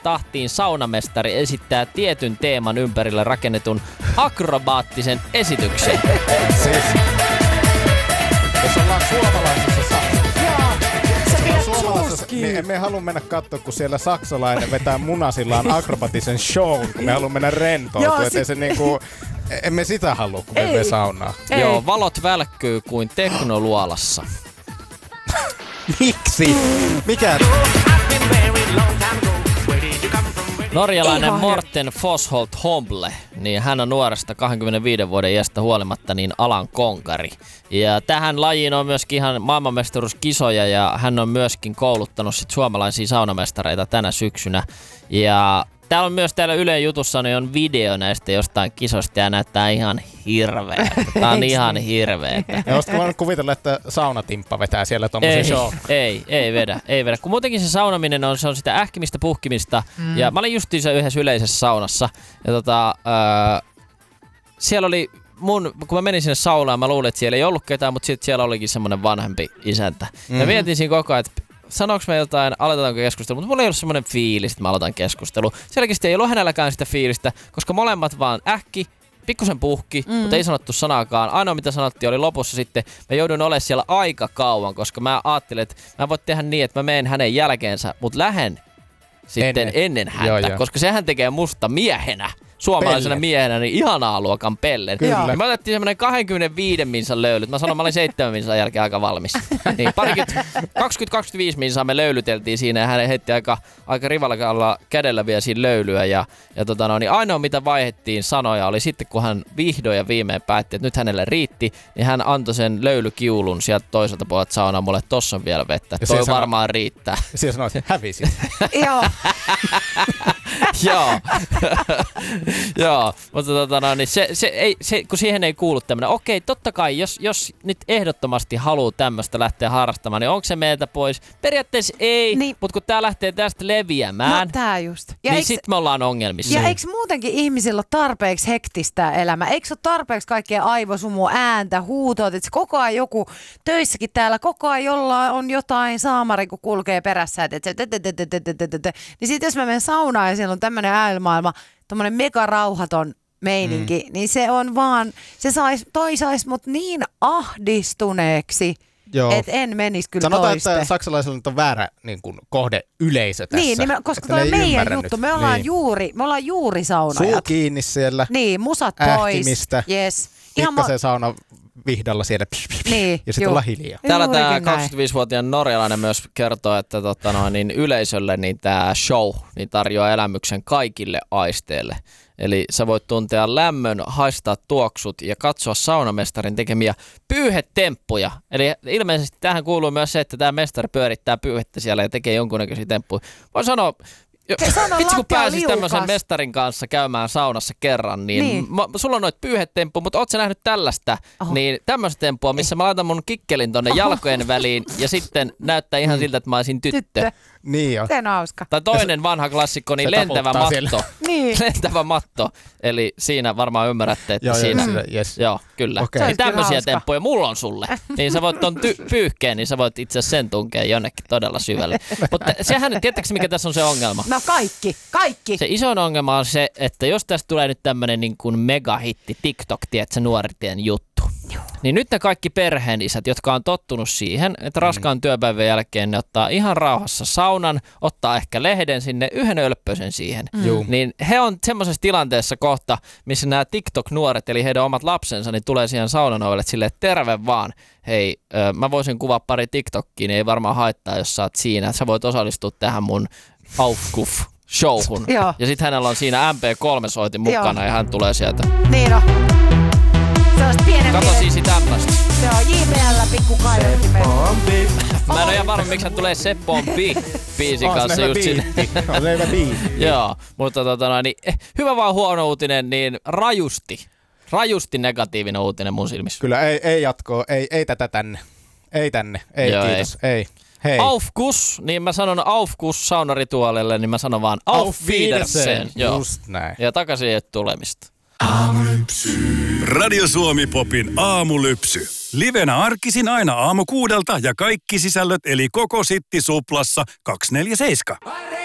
tahtiin saunamestari esittää tietyn teeman ympärille rakennetun akrobaattisen esityksen. Siis, jos ollaan suomalaisessa niin emme halua mennä katsoa, kun siellä saksalainen vetää munasillaan akrobatisen shown, kun me haluamme mennä rentoutua. Emme sitä halua, kun me saunaa. Joo, valot välkkyy kuin teknoluolassa. Miksi? Mikä? Norjalainen Morten Fosholt Homble, niin hän on nuoresta 25 vuoden iästä huolimatta niin alan konkari. Ja tähän lajiin on myöskin ihan maailmanmestaruuskisoja ja hän on myöskin kouluttanut sit suomalaisia saunamestareita tänä syksynä. Ja täällä on myös täällä Ylen jutussa niin on video näistä jostain kisosta ja näyttää ihan hirveetä. Tää on ihan hirveetä. Ja olisitko voinut kuvitella, että saunatimppa vetää siellä tommosen show? Ei vedä. Kun muutenkin se saunaminen on sitä ähkimistä, puhkimista. Ja mä olin justiinsa yhdessä yleisessä saunassa. Ja siellä oli kun mä menin sinne saunaan, mä luulin, että siellä ei ollut ketään, mutta sitten siellä olikin semmonen vanhempi isäntä. Ja mietin siinä koko ajan, että sanoinko me jotain, aloitetaanko keskustelua, mutta mulla ei ollut semmoinen fiilis, että mä aloitan keskustelua. Selkeästi ei ollut hänelläkään sitä fiilistä, koska molemmat vaan pikkusen puhki, mutta ei sanottu sanaakaan. Ainoa mitä sanottiin oli lopussa sitten, mä joudun olemaan siellä aika kauan, koska mä ajattelin, että mä voin tehdä niin, että mä menen hänen jälkeensä, mutta lähden sitten ennen häntä, koska sehän tekee musta miehenä. Suomalaisena miehenä, niin ihanaa luokan pellen. Ja me otettiin semmoinen 25 minsan löylyt. Mä sanoin, mä olin 7 minsan jälkeen aika valmis. Niin 20-25 minsaa me löylyteltiin siinä ja hän heitti aika rivalkalla kädellä vielä siinä löylyä. Niin ainoa mitä vaihdettiin sanoja oli sitten, kun hän vihdoin ja viimein päätti, että nyt hänelle riitti, niin hän antoi sen löylykiulun sieltä toiselta puolelta saunaa mulle, että tossa on vielä vettä. Ja toi varmaan riittää. Ja siellä sanoi, että hävisit. Joo. Joo, mutta kun siihen ei kuulu tämmönen, okei, totta kai, jos nyt ehdottomasti haluaa tämmöistä lähteä harrastamaan, niin onko se meiltä pois? Periaatteessa ei, niin, mutta kun tää lähtee tästä leviämään, tää just. Niin sit me ollaan ongelmissa. Ja eikö muutenkin ihmisillä ole tarpeeksi hektistä elämää? Eikö se ole tarpeeksi kaikkea aivosumua, ääntä, huutoa, että koko ajan joku töissäkin täällä, koko ajan jollain on jotain saamari, kun kulkee perässä, niin sit jos mä menen saunaan ja siellä on tämmönen äänimaailma, tommonen mega rauhaton meininki, niin se on vaan, toi sais mut niin ahdistuneeksi, että en menisi kyllä sanotaan, toiste. että saksalaisilla on väärä niin kuin, kohdeyleisö tässä. Niin, koska toi on meidän juttu. Me ollaan juuri saunajat. Suu kiinni siellä. Niin, musat pois. Ähkimistä. Yes. Pikkasen sauna vihdalla siellä ja sitten ollaan hiljaa. Täällä tämä 25-vuotiaan norjalainen myös kertoo, että niin yleisölle niin tämä show niin tarjoaa elämyksen kaikille aisteille. Eli sä voit tuntea lämmön, haistaa tuoksut ja katsoa saunamestarin tekemiä pyyhetemppuja. Eli ilmeisesti tähän kuuluu myös se, että tämä mestari pyörittää pyyhettä siellä ja tekee jonkunnäköisiä temppuja. Voin sanoa, vitsi kun pääsis tämmöisen mestarin kanssa käymään saunassa kerran, niin. Sulla on noita pyyhetemppuja, mutta oot sä nähnyt tällaista, niin tämmöistä temppua, missä mä laitan mun kikkelin tonne jalkojen väliin ja sitten näyttää ihan siltä, että mä olisin tyttö. Niin jo. Se on hauska. Tai toinen vanha klassikko, niin lentävä matto. Niin. Lentävä matto. Eli siinä varmaan ymmärrätte, että siinä. Yes. Joo, kyllä. Okay. Niin tämmöisiä temppuja mulla on sulle. Niin sä voit ton pyyhkeen, niin sä voit itse asiassa sen tunkea jonnekin todella syvälle. Mutta sehän, tiedättekö mikä tässä on se ongelma? No kaikki. Se iso ongelma on se, että jos tästä tulee nyt tämmönen niin kuin megahitti TikTok, tiedätkö, nuorten juttu. Niin nyt ne kaikki perheenisät, jotka on tottunut siihen, että raskaan työpäivän jälkeen ne ottaa ihan rauhassa saunan, ottaa ehkä lehden sinne, yhden ölppösen siihen. Niin he on semmoisessa tilanteessa kohta, missä nämä TikTok-nuoret, eli heidän omat lapsensa, niin tulee siihen saunan ovelle silleen, terve vaan. Hei, mä voisin kuvaa pari TikTokkiin, niin ei varmaan haittaa, jos sä oot siinä. Sä voit osallistua tähän mun Aufkuf-showhun. Ja sit hänellä on siinä MP3-soitin mukana ja hän tulee sieltä. Niin on. Kato siis tämmöstä. Se on JBL pikku kaivettimet. Mä en ole ihan varma, miksi hän tulee Seppo on biisin kanssa just sinne. On se hyvä biisi. Joo, mutta niin, hyvä vaan huono uutinen, niin rajusti negatiivinen uutinen mun silmissä. Kyllä, ei jatkoa, ei tätä tänne. Ei tänne, ei joo, kiitos, ei. Hei. Aufkus, niin mä sanon Aufkus saunarituaalille, niin mä sanon vaan Auf Wiedersehen. Just näin. Ja takaisin tulemista. Aamulypsy. Radio Suomi Popin aamulypsy. Livenä arkisin aina aamu 6 ja kaikki sisällöt eli koko Sitti Suplassa 247.